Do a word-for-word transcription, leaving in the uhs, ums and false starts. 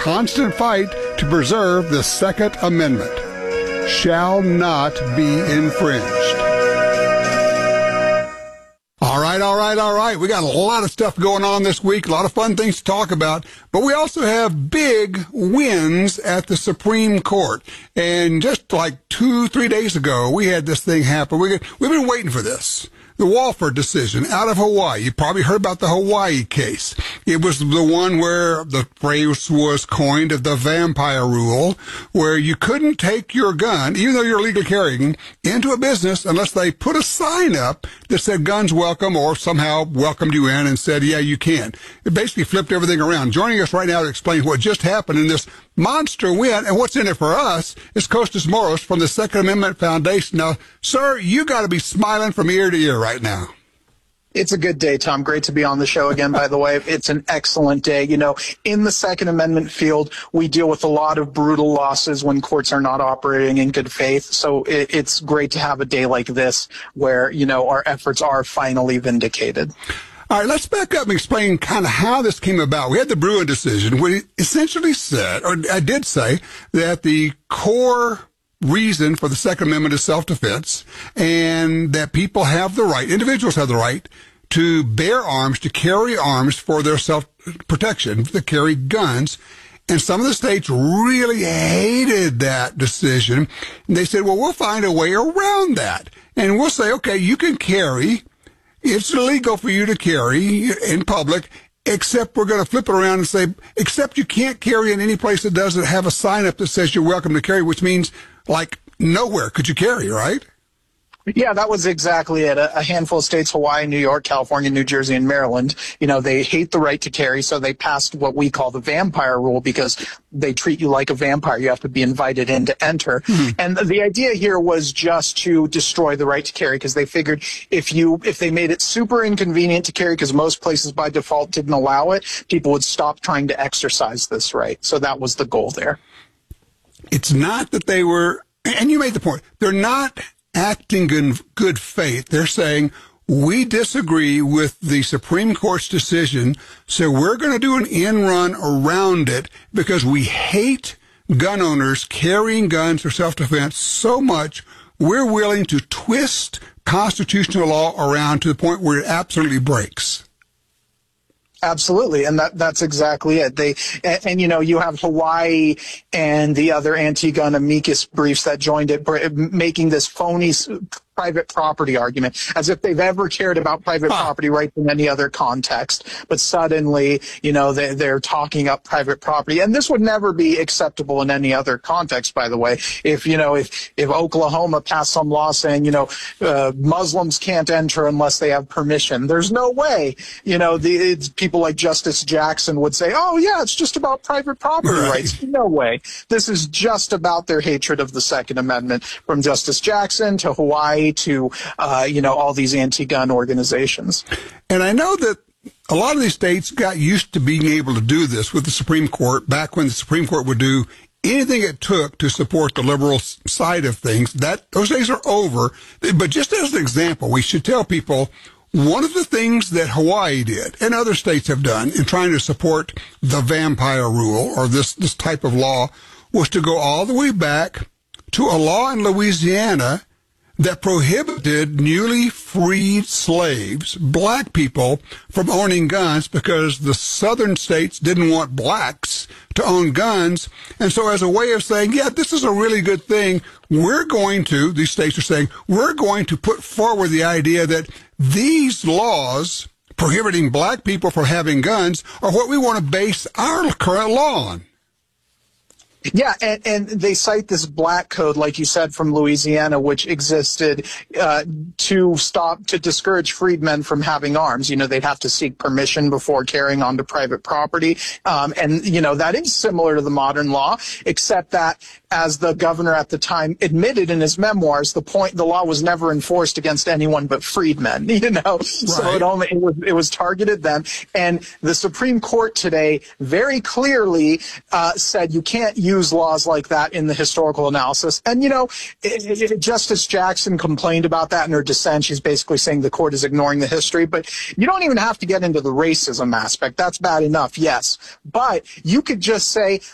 constant fight to preserve the Second Amendment. Shall not be infringed. All right, all right, all right. We got a lot of stuff going on this week, a lot of fun things to talk about, but we also have big wins at the Supreme Court. And just like two, three days ago, we had this thing happen. We, we've been waiting for this. The Walford decision out of Hawaii. You probably heard about the Hawaii case. It was the one where the phrase was coined of the vampire rule, where you couldn't take your gun, even though you're legally carrying, into a business unless they put a sign up that said guns welcome or somehow welcomed you in and said, yeah, you can. It basically flipped everything around. Joining us right now to explain what just happened in this monster win and what's in it for us is Kostas Moros from the Second Amendment Foundation. Now, sir, you got to be smiling from ear to ear right now. It's a good day, Tom. Great to be on the show again, by the way. It's an excellent day. You know, in the Second Amendment field, we deal with a lot of brutal losses when courts are not operating in good faith. So it, it's great to have a day like this where, you know, our efforts are finally vindicated. All right, let's back up and explain kind of how this came about. We had the Bruen decision, where it essentially said, or I did say, that the core reason for the Second Amendment is self-defense, and that people have the right, individuals have the right, to bear arms, to carry arms for their self-protection, to carry guns. And some of the states really hated that decision. And they said, well, we'll find a way around that. And we'll say, okay, you can carry. It's illegal for you to carry in public, except we're going to flip it around and say, except you can't carry in any place that doesn't have a sign up that says you're welcome to carry, which means, like, nowhere could you carry, right? Yeah, that was exactly it. A, a handful of states, Hawaii, New York, California, New Jersey, and Maryland, you know, they hate the right to carry, so they passed what we call the vampire rule because they treat you like a vampire. You have to be invited in to enter. Mm-hmm. And the idea here was just to destroy the right to carry because they figured if you if they made it super inconvenient to carry because most places by default didn't allow it, people would stop trying to exercise this right. So that was the goal there. It's not that they were, and you made the point, they're not acting in good faith. They're saying, we disagree with the Supreme Court's decision, so we're going to do an end run around it because we hate gun owners carrying guns for self-defense so much, we're willing to twist constitutional law around to the point where it absolutely breaks. Absolutely, and that that's exactly it. They and, and you know you have Hawaii and the other anti-gun amicus briefs that joined it, making this phony private property argument as if they've ever cared about private huh. property rights in any other context. But suddenly, you know, they, they're talking up private property, and this would never be acceptable in any other context. By the way, if you know if if Oklahoma passed some law saying you know uh, Muslims can't enter unless they have permission, there's no way. You know, the it's, people like Justice Jackson would say, "Oh yeah, it's just about private property right. rights." No way. This is just about their hatred of the Second Amendment, from Justice Jackson to Hawaii to, uh, you know, all these anti-gun organizations. And I know that a lot of these states got used to being able to do this with the Supreme Court back when the Supreme Court would do anything it took to support the liberal side of things. That those days are over. But just as an example, we should tell people one of the things that Hawaii did and other states have done in trying to support the vampire rule or this, this type of law was to go all the way back to a law in Louisiana that prohibited newly freed slaves, black people, from owning guns because the southern states didn't want blacks to own guns. And so as a way of saying, yeah, this is a really good thing, we're going to, these states are saying, we're going to put forward the idea that these laws prohibiting black people from having guns are what we want to base our current law on. Yeah, and, and they cite this black code, like you said, from Louisiana, which existed uh, to stop, to discourage freedmen from having arms. You know, they'd have to seek permission before carrying onto private property. Um, and, you know, that is similar to the modern law, except that, as the governor at the time admitted in his memoirs, the point, the law was never enforced against anyone but freedmen, you know. Right. So it only, it was, it was targeted then. And the Supreme Court today very clearly uh, said you can't use use laws like that in the historical analysis. And, you know, it, it, Justice Jackson complained about that in her dissent. She's basically saying the court is ignoring the history. But you don't even have to get into the racism aspect. That's bad enough, yes. But you could just say